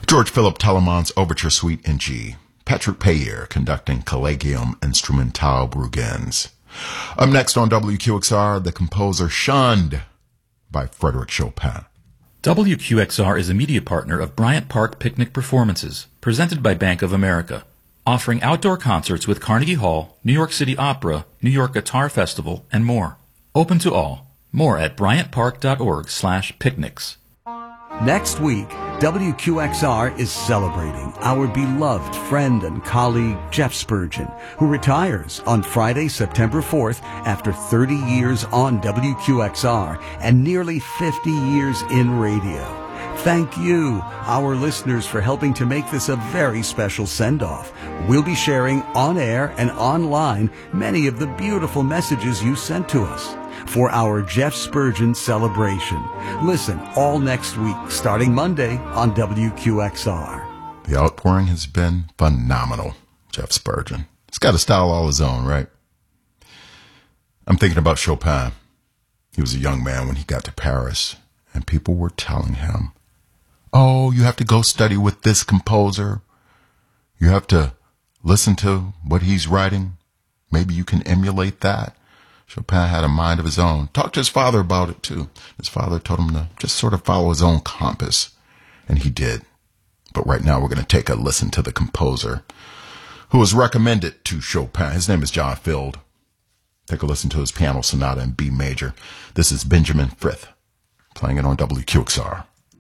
George Philipp Telemann's Overture Suite in G. Patrick Payer conducting Collegium Instrumentale Brugens. Up next on WQXR, the composer Shunned by Frédéric Chopin. WQXR is a media partner of Bryant Park Picnic Performances, presented by Bank of America, offering outdoor concerts with Carnegie Hall, New York City Opera, New York Guitar Festival, and more. Open to all. More at bryantpark.org/picnics. Next week, WQXR is celebrating our beloved friend and colleague Jeff Spurgeon, who retires on Friday, September 4th after 30 years on WQXR and nearly 50 years in radio. Thank you, our listeners, for helping to make this a very special send-off. We'll be sharing on air and online many of the beautiful messages you sent to us for our Jeff Spurgeon celebration. Listen all next week, starting Monday on WQXR. The outpouring has been phenomenal, Jeff Spurgeon. He's got a style all his own, right? I'm thinking about Chopin. He was a young man when he got to Paris, and people were telling him, oh, you have to go study with this composer. You have to listen to what he's writing. Maybe you can emulate that. Chopin had a mind of his own. Talked to his father about it, too. His father told him to just sort of follow his own compass, and he did. But right now we're going to take a listen to the composer who was recommended to Chopin. His name is John Field. Take a listen to his piano sonata in B major. This is Benjamin Frith, playing it on WQXR.